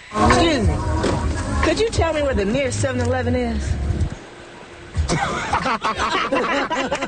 Excuse me. Could you tell me where the nearest 7-Eleven is?